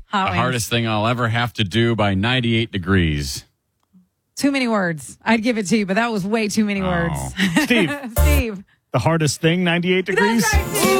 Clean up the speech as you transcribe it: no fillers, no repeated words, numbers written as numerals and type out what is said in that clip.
Hot The wings. hardest thing I'll ever have to do by 98 degrees. Too many words. I'd give it to you, but that was way too many words. Steve, Steve. the hardest thing, 98 degrees? That's right, Steve.